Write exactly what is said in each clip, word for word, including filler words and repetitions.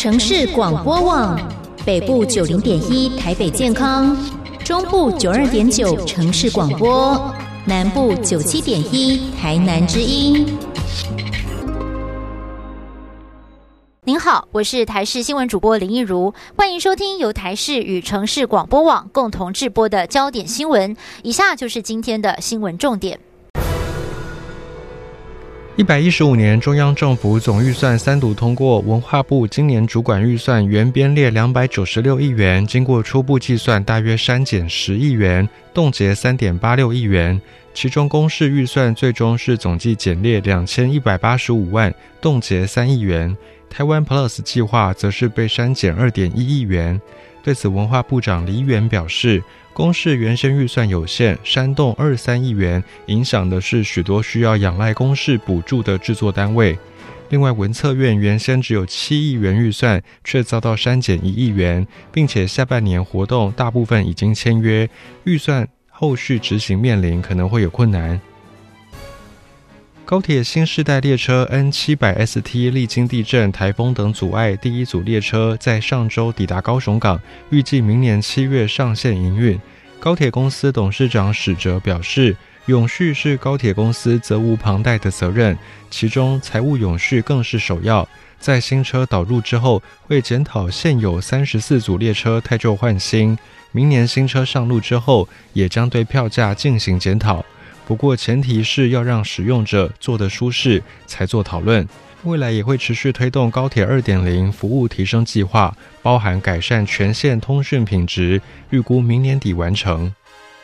城市广播网，北部九零点一台北健康，中部九二点九城市广播，南部九七点一台南之音。 您好，我是台视新闻主播林益如，欢迎收听由台视与城市广播网共同制播的焦点新闻。以下就是今天的新闻重点。 一百一十五年中央政府总预算三读通过，文化部今年主管预算原编列两百九十六亿元，经过初步计算大约删减十亿元，冻结 三点八六亿元，其中公视预算最终是总计减列两千一百八十五万，冻结三亿元，台湾 Plus 计划则是被删减 二点一亿元。对此，文化部长黎元表示，公视原先预算有限，煽动二三亿元，影响的是许多需要仰赖公视补助的制作单位。另外，文策院原先只有七亿元预算，却遭到删减一亿元，并且下半年活动大部分已经签约，预算后续执行面临可能会有困难。高铁新世代列车 N 七百 S T 历经地震、台风等阻碍，第一组列车在上周抵达高雄港，预计明年七月上线营运。高铁公司董事长史哲表示，永续是高铁公司责无旁贷的责任，其中财务永续更是首要。在新车导入之后，会检讨现有三十四组列车汰旧换新，明年新车上路之后，也将对票价进行检讨。不过前提是要让使用者做得舒适才做讨论。未来也会持续推动高铁 二点零 服务提升计划，包含改善全线通讯品质，预估明年底完成。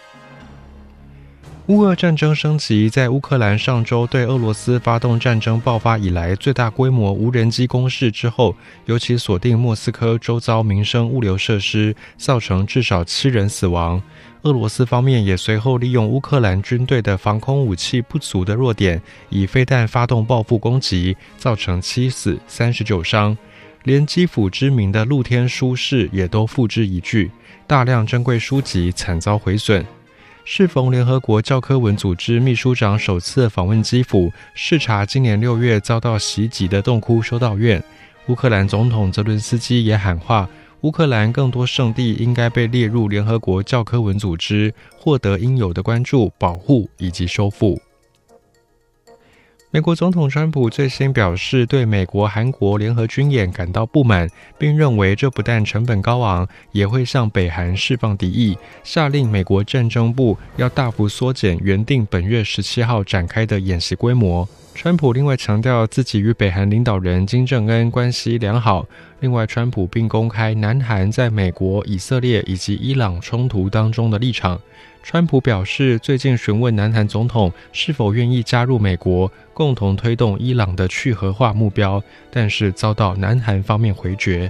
乌俄战争升级，在乌克兰上周对俄罗斯发动战争爆发以来最大规模无人机攻势之后，尤其锁定莫斯科周遭民生物流设施，造成至少七人死亡。俄罗斯方面也随后利用乌克兰军队的防空武器不足的弱点，以飞弹发动报复攻击，造成七死三十九伤。连基辅知名的露天书室也都付之一炬，大量珍贵书籍惨遭毁损。适逢联合国教科文组织秘书长首次访问基辅，视察今年六月遭到袭击的洞窟修道院。乌克兰总统泽伦斯基也喊话，乌克兰更多圣地应该被列入联合国教科文组织，获得应有的关注、保护以及修复。美国总统川普最新表示，对美国、韩国联合军演感到不满，并认为这不但成本高昂，也会向北韩释放敌意，下令美国战争部要大幅缩减原定本月十七号展开的演习规模。川普另外强调自己与北韩领导人金正恩关系良好。另外，川普并公开南韩在美国、以色列以及伊朗冲突当中的立场。川普表示，最近询问南韩总统是否愿意加入美国，共同推动伊朗的去核化目标，但是遭到南韩方面回绝。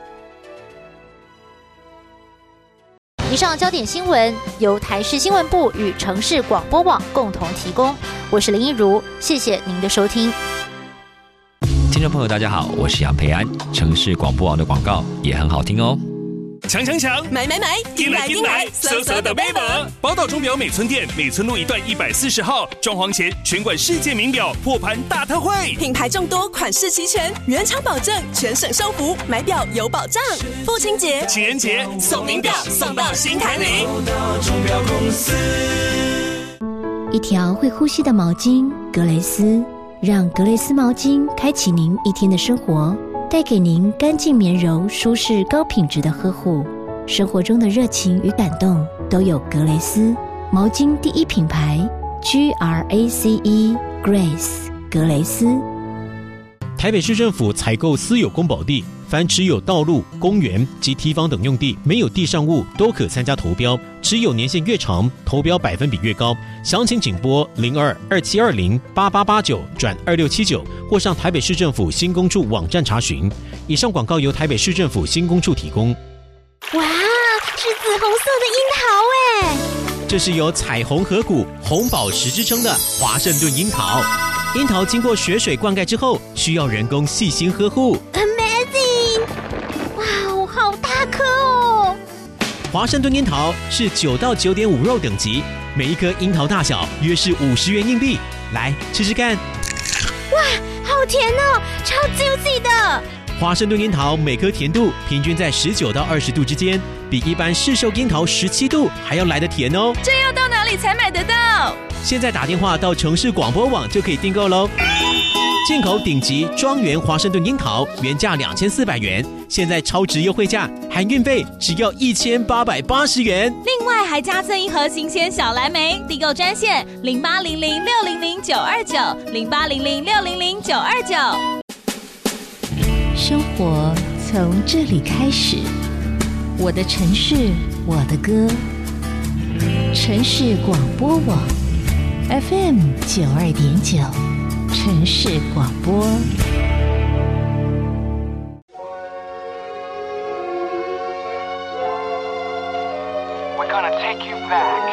以上焦点新闻由台视新闻部与城市广播网共同提供，我是林益如，谢谢您的收听。 听众朋友大家好，我是杨培安，城市广播网的广告也很好听哦。 抢抢抢！ 买买买！ 进来进来！色色的 Weber， 宝岛钟表美村店美村路一段一百四十号，装潢前全馆世界名表破盘大特惠， 品牌众多，款式齐全，原厂保证，全省收服，买表有保障。父亲节、 情人节送名表送到心坎里。宝岛钟表公司， 一条会呼吸的毛巾，格蕾丝，让格蕾丝毛巾开启您一天的生活。带给您干净绵柔、舒适、高品质的呵护。生活中的热情与感动都有格蕾丝毛巾第一品牌 G R A C E Grace 格蕾丝。 台北市政府采购私有公保地，凡持有道路、公园及堤防等用地没有地上物都可参加投标，持有年限越长，投标百分比越高。详情请拨零二二七二零八八八九转二六七九，或上台北市政府新工处网站查询。以上广告由台北市政府新工处提供。 哇，是紫红色的樱桃耶！ 这是由彩虹河谷、红宝石之称的华盛顿樱桃。樱桃经过雪水灌溉之后，需要人工细心呵护。 Amazing！ 哇，好大颗哦！ 华盛顿樱桃是九到九点五肉等级，每一颗樱桃大小约是五十元硬币。来吃吃看。 哇，好甜哦，超 juicy 的！ 华盛顿樱桃每颗甜度平均在十九到二十度之间，比一般市售樱桃十七度还要来得甜哦。 这要到哪里才买得到？ 现在打电话到城市广播网就可以订购喽。进口顶级庄园华盛顿樱桃原价两千四百元，现在超值优惠价，含运费只要一千八百八十元。 另外还加赠一盒新鲜小蓝莓，订购专线零八零零六零零九二九零八零零六零零九二九。 生活从这里开始，我的城市，我的歌。城市广播网 F M 九二点九，城市广播。 We're gonna take you back.